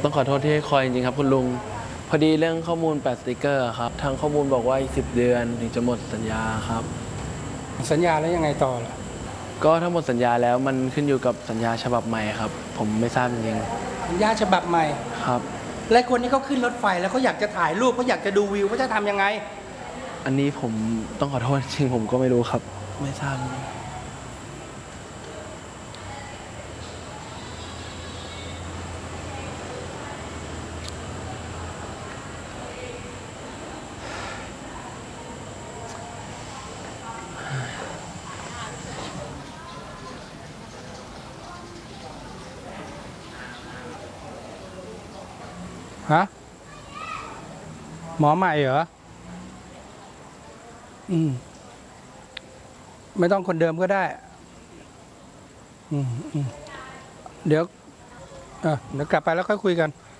ต้องขอโทษที่ให้คอยจริงๆครับคุณลุงพอดีเรื่องข้อมูลแปะสติกเกอร์ครับทางข้อมูลบอกว่าอีก10 เดือนถึงจะหมดสัญญาครับสัญญาแล้วยังไงต่อล่ะก็ถ้าหมดสัญญาแล้วมันขึ้นอยู่กับสัญญาฉบับใหม่ครับผมไม่ทราบจริงสัญญาฉบับใหม่ๆครับและคนที่เขาขึ้นรถไฟแล้วเขาอยากจะถ่ายรูปเขาอยากจะดูวิวเขาจะทำยังไงอันนี้ผมต้องขอโทษจริงผมก็ไม่รู้ครับไม่ทราบฮะหมอใหม่เหรอไม่ต้องคนเดิมก็ได้เดี๋ยวกลับไปแล้วค่อยคุยกัน